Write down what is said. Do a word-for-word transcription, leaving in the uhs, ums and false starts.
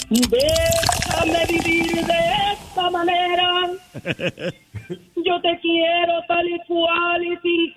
Déjame vivir de esta manera. Yo te quiero tal y cual y sin